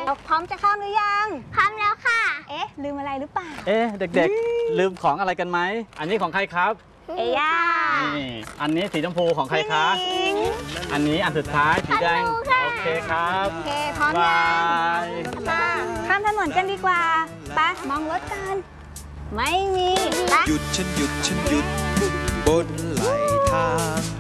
เราพร้อมจะข้ามหรือยังพร้อมแล้วค่ะเอ๊ะลืมอะไรหรือเปล่าเด็กๆลืมของอะไรกันไหมอันนี้ของใครครับเอย่านี่อันนี้สีชมพูของใครคะอันนี้อันสุดท้ายสีแดงโอเคครับโอเคพร้อมยังมาข้ามถนนกันดีกว่าไปมองรถกันไม่มีไปหยุดฉันหยุดบนไหลทาง